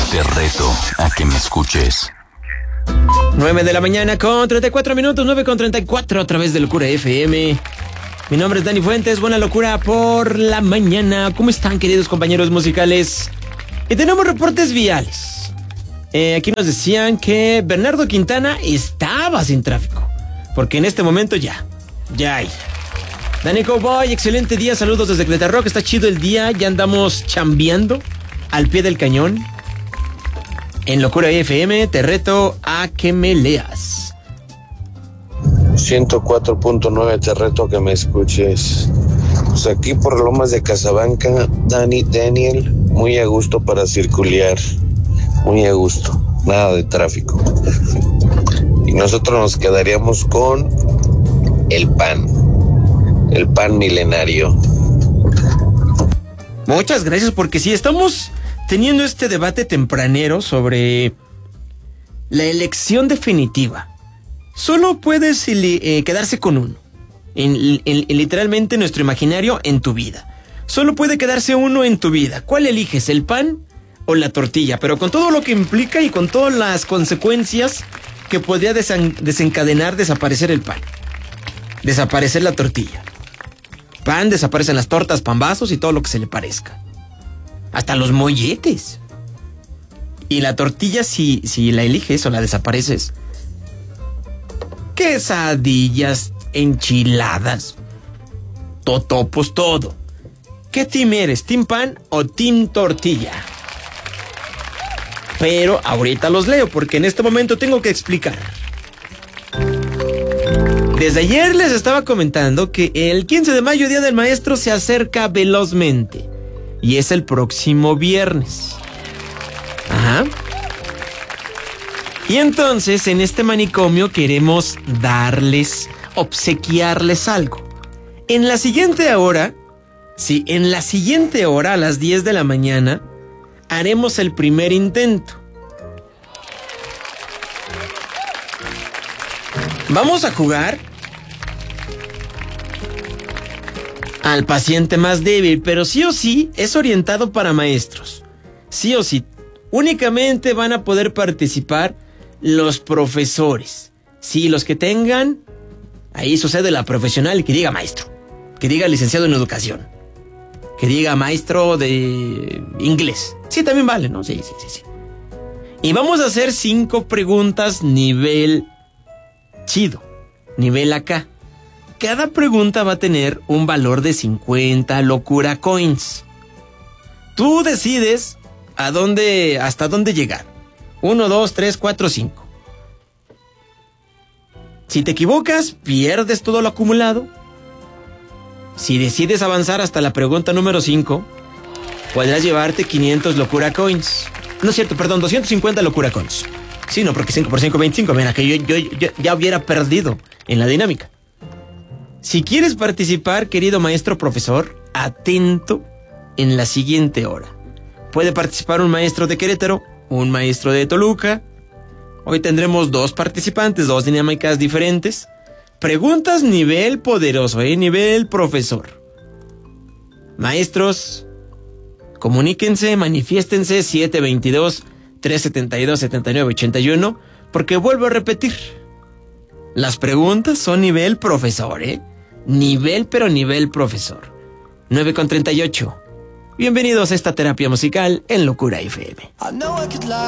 Te reto a que me escuches. 9 de la mañana con 34 minutos, 9 con 34 a través de Locura FM. Mi nombre es Dani Fuentes, buena locura por la mañana. ¿Cómo están, queridos compañeros musicales? Y tenemos reportes viales. Aquí nos decían que Bernardo Quintana estaba sin tráfico, porque en este momento ya hay. Dani Cowboy, excelente día, saludos desde Querétaro Rock, está chido el día, ya andamos chambeando al pie del cañón. En Locura FM te reto a que me leas. 104.9 te reto a que me escuches. Pues aquí por Lomas de Casabanca, Daniel, muy a gusto para circular, muy a gusto, nada de tráfico. Y nosotros nos quedaríamos con el pan milenario. Muchas gracias, porque sí, estamos teniendo este debate tempranero sobre la elección definitiva. Solo puedes quedarse con uno. Literalmente nuestro imaginario en tu vida. Solo puede quedarse uno en tu vida. ¿Cuál eliges, el pan o la tortilla? Pero con todo lo que implica y con todas las consecuencias que podría desencadenar desaparecer el pan. Desaparecer la tortilla. Pan, desaparecen las tortas, pambazos y todo lo que se le parezca. Hasta los molletes. Y la tortilla, si la eliges o la desapareces. Quesadillas, enchiladas, totopos, todo. ¿Qué team eres? ¿Team pan o team tortilla? Pero ahorita los leo, porque en este momento tengo que explicar. Desde ayer les estaba comentando que el 15 de mayo, Día del Maestro, se acerca velozmente. Y es el próximo viernes. Ajá. Y entonces, en este manicomio queremos obsequiarles algo. En la siguiente hora, a las 10 de la mañana, haremos el primer intento. Vamos a jugar al paciente más débil, pero sí o sí es orientado para maestros. Sí o sí, únicamente van a poder participar los profesores. Sí, los que tengan ahí su cédula profesional, que diga maestro, que diga licenciado en educación, que diga maestro de inglés. Sí, también vale, ¿no? Sí. Y vamos a hacer 5 preguntas nivel chido, nivel acá. Cada pregunta va a tener un valor de 50 locura coins. Tú decides hasta dónde llegar. 1, 2, 3, 4, 5. Si te equivocas, pierdes todo lo acumulado. Si decides avanzar hasta la pregunta número 5, podrás llevarte 500 locura coins. No es cierto, perdón, 250 locura coins. Sí, no, porque 5 por 5, 25. Mira, que yo ya hubiera perdido en la dinámica. Si quieres participar, querido maestro profesor, atento en la siguiente hora. Puede participar un maestro de Querétaro, un maestro de Toluca. Hoy tendremos 2 participantes, 2 dinámicas diferentes. Preguntas nivel poderoso, nivel profesor. Maestros, comuníquense, manifiéstense 722-372-7981, porque vuelvo a repetir. Las preguntas son nivel profesor, Nivel, pero nivel profesor. 9:38. Bienvenidos a esta terapia musical en Locura FM.